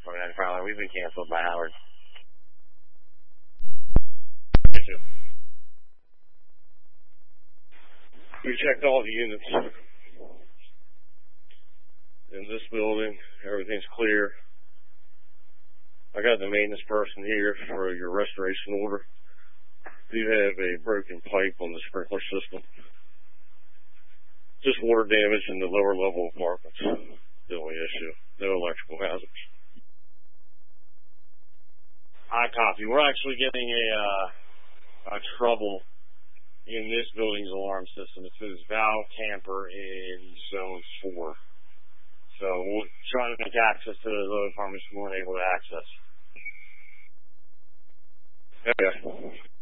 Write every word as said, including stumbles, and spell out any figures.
twenty-nine Fowler. We've been canceled by Howard. We checked all the units in this building. Everything's clear. I got the maintenance person here for your restoration order. You have a broken pipe on the sprinkler system. Just water damage in the lower level apartments. The only issue. No electrical hazards. I copy. We're actually getting a, uh, a trouble in this building's alarm system. It says valve tamper in zone four. So we're trying to make access to the load apartments we weren't able to access. Okay.